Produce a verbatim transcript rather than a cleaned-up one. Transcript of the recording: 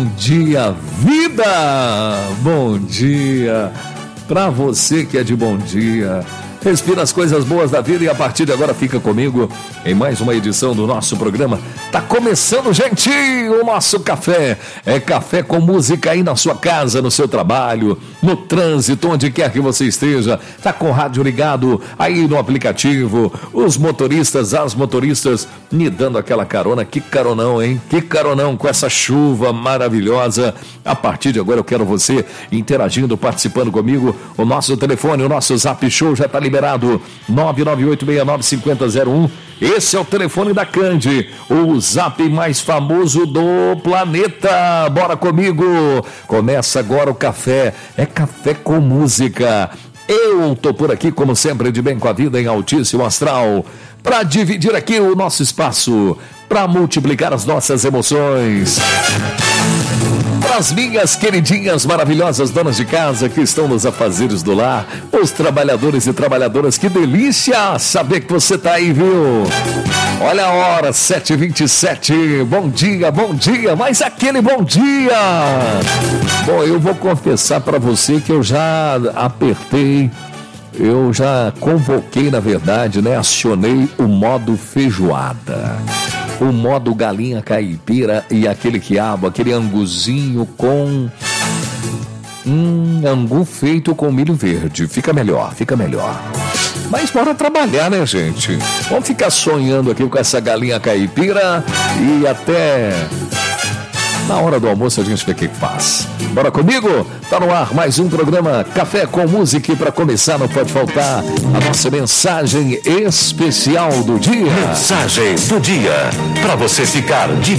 Bom dia, vida! Bom dia pra você que é de bom dia. Respira as coisas boas da vida e a partir de agora fica comigo em mais uma edição do nosso programa. Tá começando, gente, o nosso café. É café com música aí na sua casa, no seu trabalho, no trânsito, onde quer que você esteja. Tá com o rádio ligado aí no aplicativo. Os motoristas, as motoristas me dando aquela carona. Que caronão, hein? Que caronão com essa chuva maravilhosa. A partir de agora eu quero você interagindo, participando comigo. O nosso telefone, o nosso Zap Show já tá ligado. Liberado nove nove oito seis nove cinco zero zero um. Esse é o telefone da Cande, o zap mais famoso do planeta. Bora comigo. Começa agora o café. É café com música. Eu tô por aqui, como sempre, de bem com a vida em altíssimo astral, para dividir aqui o nosso espaço, para multiplicar as nossas emoções. Para as minhas queridinhas maravilhosas donas de casa que estão nos afazeres do lar, os trabalhadores e trabalhadoras, que delícia saber que você tá aí, viu? Olha a hora, sete e vinte e sete, bom dia, bom dia, mas aquele bom dia! Bom, eu vou confessar para você que eu já apertei, eu já convoquei, na verdade, né, acionei o modo feijoada. O modo galinha caipira e aquele quiabo, aquele anguzinho com... Hum, angu feito com milho verde. Fica melhor, fica melhor. Mas bora trabalhar, né, gente? Vamos ficar sonhando aqui com essa galinha caipira e até... na hora do almoço a gente vê o que faz. Bora comigo? Tá no ar mais um programa Café com Música. E para começar não pode faltar a nossa mensagem especial do dia. Mensagem do dia, para você ficar de